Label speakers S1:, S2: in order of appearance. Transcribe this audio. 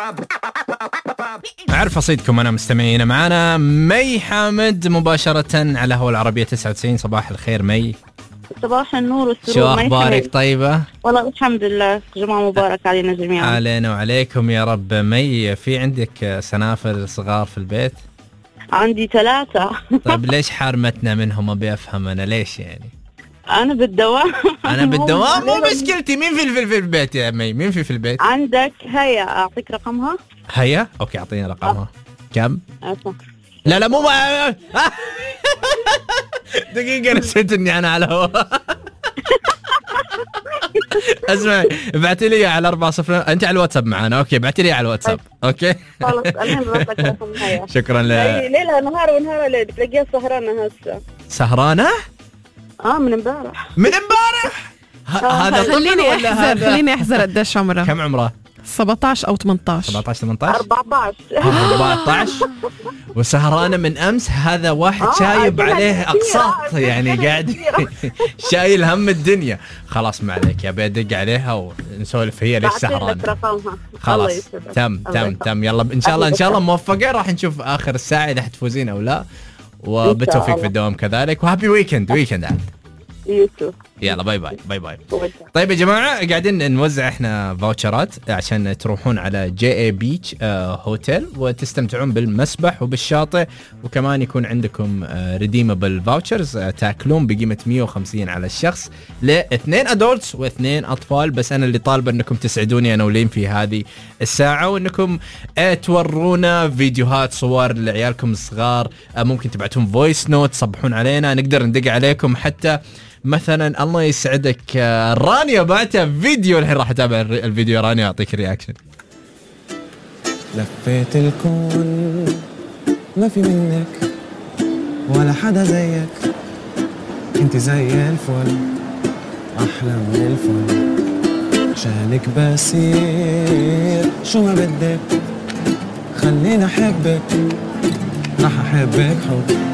S1: أعرف أصيدكم أنا مستمعين. معنا مي حامد مباشرة على هو العربية 99. صباح الخير مي.
S2: صباح النور والسرور.
S1: شو أخبارك؟ طيبة؟
S2: والله الحمد لله. جمعة مبارك علينا جميعا.
S1: علينا وعليكم يا رب. مي، في عندك سنافر صغار في البيت؟
S2: عندي 3.
S1: طيب ليش حارمتنا منهم؟ أبي أفهم أنا ليش يعني.
S2: أنا بالدوام.
S1: أنا بالدوام مو مشكلتي. مين في البيت يا مي؟ مين في البيت؟
S2: عندك هيا أعطيك رقمها.
S1: هيا أوكي أعطيني رقمها. كم؟
S2: أسمع.
S1: لا مو دقيقة نسيت إني أنا على هوا. اسمعي، ابعتي لي على 40. انت على الواتساب معانا. اوكي ابعتي لي على الواتساب. اوكي
S2: خلاص انا ببعث لك رقم هيا.
S1: شكرا
S2: ليلها نهار ونهار ليل بتلاقيها سهرانه هسه.
S1: سهرانه؟
S2: من امبارح.
S1: هذا
S3: خليني احذر قديش عمرها.
S1: كم عمرها؟
S3: 17 أو 18.
S1: 18
S2: 14
S1: وسهرانة من أمس. هذا واحد شايب عليه أقساط يعني قاعد شايل هم الدنيا. خلاص ما عليك يا بيدق عليها ونسولف هي ليش سهرانة. خلاص تم يلا إن شاء الله موفقة. راح نشوف آخر الساعة إذا حتفوزين أو لا، وبالتوفيق في الدوام كذلك، وهابي ويكند عاد. يلا باي باي. طيب يا جماعة، قاعدين نوزع احنا فاوتشرات عشان تروحون على JA Beach هوتيل وتستمتعون بالمسبح وبالشاطئ، وكمان يكون عندكم ريديمبل فاوتشرز تاكلون بقيمة 150 على الشخص ل2 أدولتس و2 أطفال. بس أنا اللي طالب أنكم تسعدوني أنا ولين في هذه الساعة، وأنكم تورونا فيديوهات صور لعيالكم الصغار. ممكن تبعتون فويس نوت تصبحون علينا، نقدر ندق عليكم. حتى مثلا الله يسعدك رانيا بعتها فيديو، الحين راح اتابع الفيديو. رانيا اعطيك رياكشن.
S4: لفيت الكون ما في منك ولا حدا زيك، انت زي الفل احلى من الفل، عشانك بسير شو ما بدك، خليني احبك راح احبك حب